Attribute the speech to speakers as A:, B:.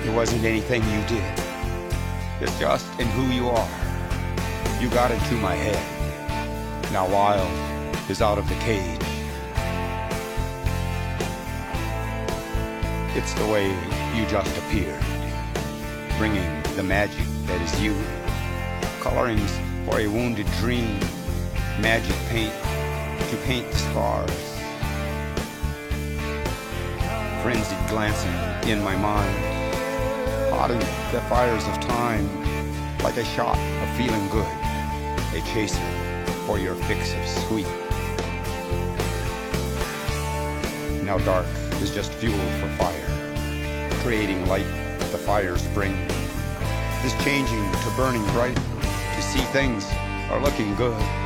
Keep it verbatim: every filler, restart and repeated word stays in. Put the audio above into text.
A: It wasn't anything you did. It's just in who you are. You got into my head. Now Wild is out of the cage. It's the way you just appeared, bringing the magic that is you. Colorings for a wounded dream, magic paint to paint the scars. Frenzied glancing in my mind, caught in the fires of time, like a shot of feeling good, a chaser for your fix of sweet. Now dark is just fuel for fire, creating light that the fires bring. This changing to burning bright, to see things are looking good.